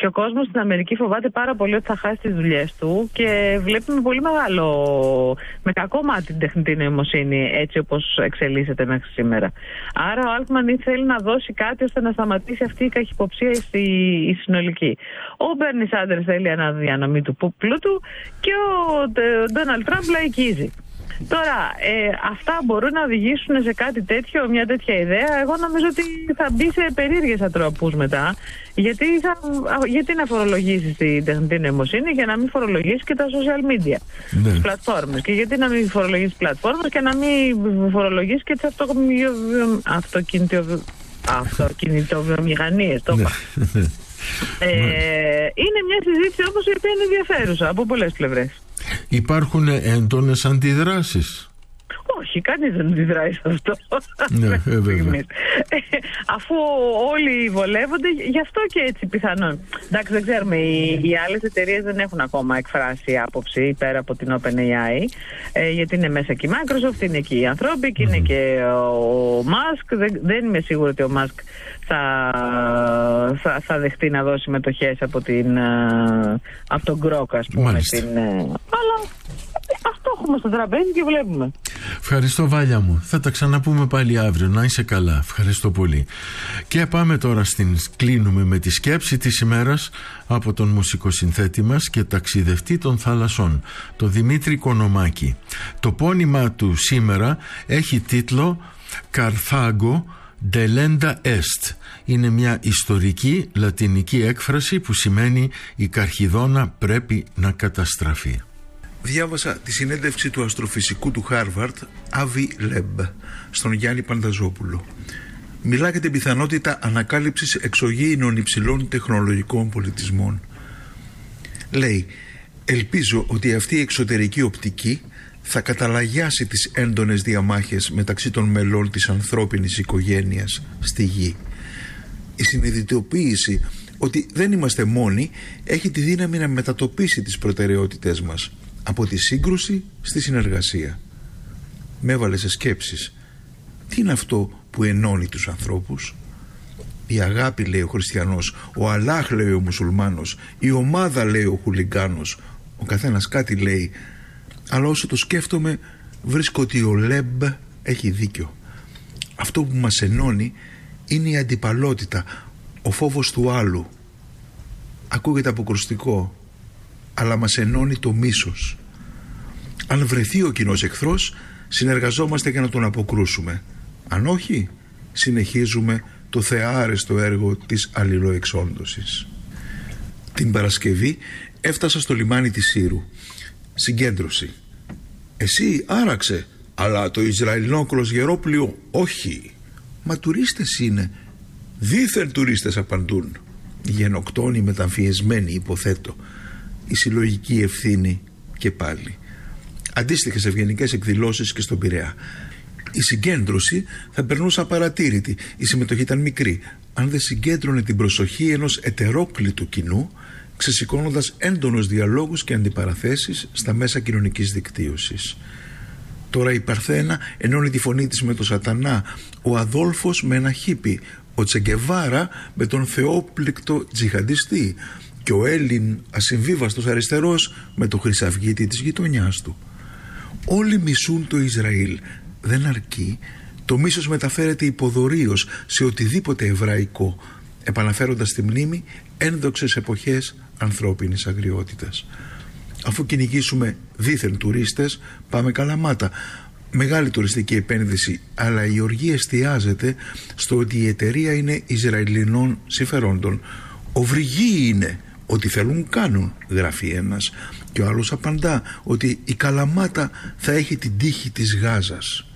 Και ο κόσμος στην Αμερική φοβάται πάρα πολύ ότι θα χάσει τις δουλειές του και βλέπει με πολύ με κακό μάτι την τεχνητή νοημοσύνη έτσι όπως εξελίσσεται μέχρι σήμερα. Άρα ο Altman θέλει να δώσει κάτι ώστε να σταματήσει αυτή η καχυποψία η συνολική. Ο Μπέρνι Σάντερς θέλει αναδιανομή του πλούτου και ο Ντόναλντ Τραμπ λαϊκίζει. Τώρα, αυτά μπορούν να οδηγήσουν σε κάτι τέτοιο, μια τέτοια ιδέα. Εγώ νομίζω ότι θα μπει σε περίεργες ατραπούς μετά. Γιατί να φορολογήσει την τεχνητή νοημοσύνη και να μην φορολογήσει και τα social media, τις πλατφόρμες. Και γιατί να μην φορολογήσει τις πλατφόρμες και να μην φορολογήσει και τις αυτοκινητοβιομηχανίες. Είναι μια συζήτηση όπως η οποία είναι ενδιαφέρουσα από πολλές πλευρές. Υπάρχουν έντονες αντιδράσεις? Όχι, κανείς δεν αντιδράει σε αυτό. Αφού όλοι βολεύονται, γι' αυτό και έτσι πιθανόν. Εντάξει, δεν ξέρουμε, οι άλλες εταιρείες δεν έχουν ακόμα εκφράσει άποψη πέρα από την OpenAI, γιατί είναι μέσα και η Microsoft, είναι και η Anthropic, είναι και ο Musk. Δεν είμαι σίγουρη ότι ο Musk θα δεχτεί να δώσει μετοχές από τον Grok, ας πούμε. Αλλά αυτό έχουμε στο τραπέζι και βλέπουμε. Ευχαριστώ, Βάλια μου. Θα τα ξαναπούμε πάλι αύριο. Να είσαι καλά. Ευχαριστώ πολύ. Και πάμε τώρα κλείνουμε με τη σκέψη της ημέρας από τον μουσικοσυνθέτη μας και ταξιδευτή των θάλασσών, το Δημήτρη Κονομάκη. Το πόνημά του σήμερα έχει τίτλο «Καρθάγο Delenda Est». Είναι μια ιστορική λατινική έκφραση που σημαίνει «η Καρχιδόνα πρέπει να καταστραφεί». Διάβασα τη συνέντευξη του αστροφυσικού του Χάρβαρντ, Άβι Λέμπ, στον Γιάννη Πανταζόπουλο. Μιλά για την πιθανότητα ανακάλυψης εξωγήινων υψηλών τεχνολογικών πολιτισμών. Λέει, ελπίζω ότι αυτή η εξωτερική οπτική θα καταλαγιάσει τις έντονες διαμάχες μεταξύ των μελών της ανθρώπινης οικογένειας στη γη. Η συνειδητοποίηση ότι δεν είμαστε μόνοι έχει τη δύναμη να μετατοπίσει τις προτεραιότητές μας από τη σύγκρουση στη συνεργασία. Με έβαλε σε σκέψεις. Τι είναι αυτό που ενώνει τους ανθρώπους? Η αγάπη, λέει ο χριστιανός, ο Αλλάχ, λέει ο μουσουλμάνος, η ομάδα, λέει ο χουλιγκάνος. Ο καθένας κάτι λέει, αλλά όσο το σκέφτομαι βρίσκω ότι ο Λέμπ έχει δίκιο. Αυτό που μας ενώνει είναι η αντιπαλότητα, ο φόβος του άλλου. Ακούγεται αποκρουστικό, αλλά μας ενώνει το μίσος. Αν βρεθεί ο κοινός εχθρός, συνεργαζόμαστε για να τον αποκρούσουμε. Αν όχι, συνεχίζουμε το θεάρεστο έργο της αλληλοεξόντωσης. Την Παρασκευή έφτασα στο λιμάνι της Σύρου. Συγκέντρωση. Εσύ άραξε, αλλά το Ισραηλινό κροσγερόπλοιο όχι. Μα τουρίστες είναι. Δήθεν τουρίστες απαντούν. Γενοκτόνοι μεταμφιεσμένοι, υποθέτω. Η συλλογική ευθύνη και πάλι. Αντίστοιχες ευγενικές εκδηλώσεις και στον Πειραιά. Η συγκέντρωση θα περνούσε απαρατήρητη. Η συμμετοχή ήταν μικρή. Αν δεν συγκέντρωνε την προσοχή ενός ετερόκλητου κοινού, ξεσηκώνοντας έντονους διαλόγους και αντιπαραθέσεις στα μέσα κοινωνικής δικτύωσης. Τώρα η Παρθένα ενώνει τη φωνή της με τον Σατανά, ο Αδόλφος με ένα χίπι, ο Τσεγκεβάρα με τον θεόπληκτο τζιχαντιστή και ο Έλλην ασυμβίβαστος αριστερός με τον χρυσαυγίτη της γειτονιάς του. Όλοι μισούν το Ισραήλ. Δεν αρκεί. Το μίσος μεταφέρεται υποδορίως σε οτιδήποτε εβραϊκό, επαναφέροντας στη μνήμη ένδοξες εποχές ανθρώπινης αγριότητας. Αφού κυνηγήσουμε δήθεν τουρίστες, πάμε Καλαμάτα. Μεγάλη τουριστική επένδυση, αλλά η οργή εστιάζεται στο ότι η εταιρεία είναι Ισραηλινών συμφερόντων. Οvrυγοί είναι, ό,τι θέλουν κάνουν, γράφει ένας, και ο άλλος απαντά ότι η Καλαμάτα θα έχει την τύχη της Γάζας.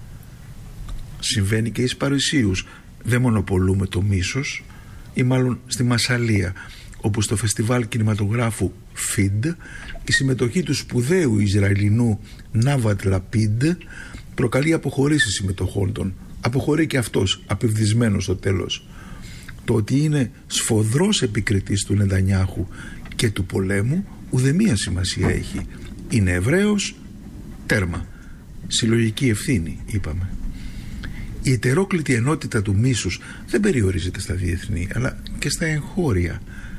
Συμβαίνει και εις Παρισίους. Δεν μονοπολούμε το μίσος, ή μάλλον στη Μασσαλία, όπου στο φεστιβάλ κινηματογράφου FID η συμμετοχή του σπουδαίου Ισραηλινού Νάβατ Λαπίντ προκαλεί αποχωρήσεις συμμετοχών των. Αποχωρεί και αυτός, απευδισμένος στο τέλος. Το ότι είναι σφοδρός επικριτής του Νετανιάχου και του πολέμου ουδέμια σημασία έχει. Είναι Εβραίος, τέρμα. Συλλογική ευθύνη, είπαμε. Η ετερόκλητη ενότητα του μίσους δεν περιορίζεται στα διεθνή, αλλά και στα εγχώρια.